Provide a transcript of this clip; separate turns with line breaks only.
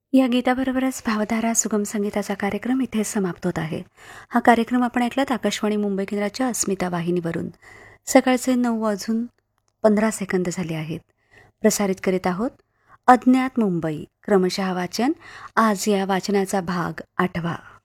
या गीताबरोबरच भावधारा सुगम संगीताचा कार्यक्रम इथे समाप्त होत आहे. हा कार्यक्रम आपण ऐकलात आकाशवाणी मुंबई केंद्राच्या अस्मिता वाहिनीवरून. सकाळचे 9:15 झाले आहेत. प्रसारित करीत आहोत अज्ञात मुंबई क्रमशः वाचन. आज या वाचनाचा भाग 8वा.